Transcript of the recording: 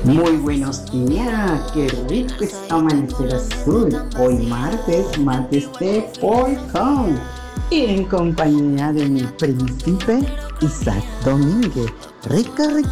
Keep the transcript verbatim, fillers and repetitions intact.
Muy buenos días, qué rico es amanecer azul. Hoy martes, martes de Polcom. Y en compañía de mi príncipe Isaac Domínguez. Rica, rica.